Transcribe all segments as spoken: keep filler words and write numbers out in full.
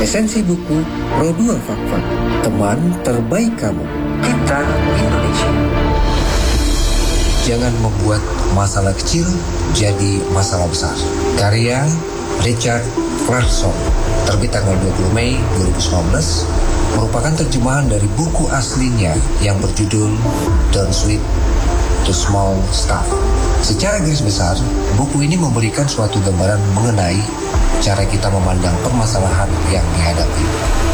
Esensi buku Pro dua Fakfak, teman terbaik kamu. Kita Indonesia. Jangan membuat masalah kecil jadi masalah besar. Karya Richard Clarkson, terbit tanggal dua puluh Mei dua ribu sembilan belas, merupakan terjemahan dari buku aslinya yang berjudul Don't Sweat the Small Stuff. Secara garis besar, buku ini memberikan suatu gambaran mengenai cara kita memandang permasalahan yang dihadapi.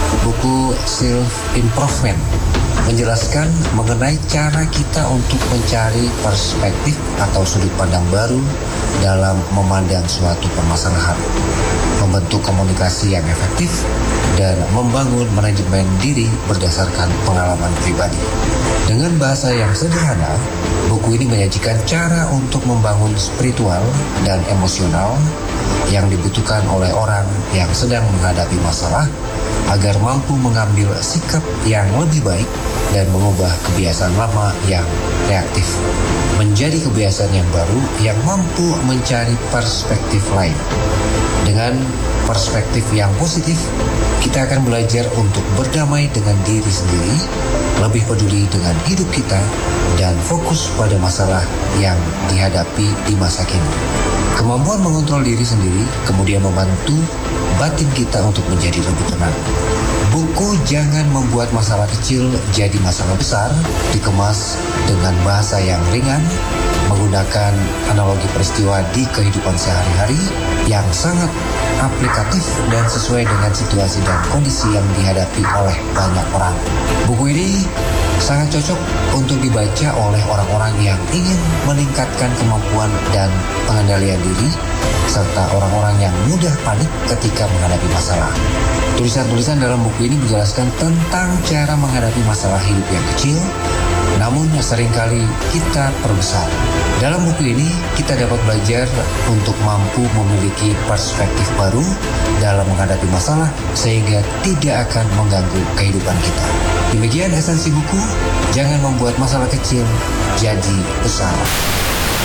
Buku Self Improvement menjelaskan mengenai cara kita untuk mencari perspektif atau sudut pandang baru dalam memandang suatu permasalahan, membentuk komunikasi yang efektif, dan membangun manajemen diri berdasarkan pengalaman pribadi. Dengan bahasa yang sederhana, buku ini menyajikan cara untuk membangun spiritual dan emosional yang dibutuhkan oleh orang yang sedang menghadapi masalah agar mampu mengambil sikap yang lebih baik dan mengubah kebiasaan lama yang reaktif menjadi kebiasaan yang baru yang mampu mencari perspektif lain. Dengan perspektif yang positif, kita akan belajar untuk berdamai dengan diri sendiri, lebih peduli dengan hidup kita, dan fokus pada masalah yang dihadapi di masa kini. Kemampuan mengontrol diri sendiri kemudian membantu batin kita untuk menjadi lebih tenang. Buku Jangan Membuat Masalah Kecil Jadi Masalah Besar dikemas dengan bahasa yang ringan, menggunakan analogi peristiwa di kehidupan sehari-hari yang sangat aplikatif dan sesuai dengan situasi dan kondisi yang dihadapi oleh banyak orang. Buku ini sangat cocok untuk dibaca oleh orang-orang yang ingin meningkatkan kemampuan dan pengendalian diri, serta orang-orang yang mudah panik ketika menghadapi masalah. Tulisan-tulisan dalam buku ini menjelaskan tentang cara menghadapi masalah hidup yang kecil, namun seringkali kita perbesar. Dalam buku ini, kita dapat belajar untuk mampu memiliki perspektif baru dalam menghadapi masalah sehingga tidak akan mengganggu kehidupan kita. Demikian esensi buku, Jangan Membuat Masalah Kecil Jadi Besar.